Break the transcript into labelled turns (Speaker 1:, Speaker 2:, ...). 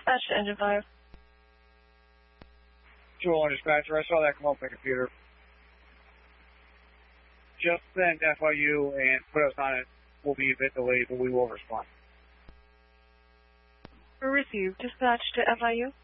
Speaker 1: Dispatch to engine 5.
Speaker 2: 201 dispatcher, I saw that come up on the computer. Just send FIU and put us on it. We'll be a bit delayed, but we will respond.
Speaker 1: Received. Dispatch to FIU.